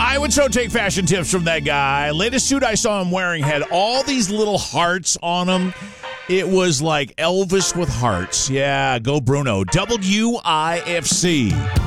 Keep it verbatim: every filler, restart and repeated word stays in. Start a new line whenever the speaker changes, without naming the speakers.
I would so take fashion tips from that guy. Latest suit I saw him wearing had all these little hearts on them. It was like Elvis with hearts. Yeah, go Bruno. W I F C.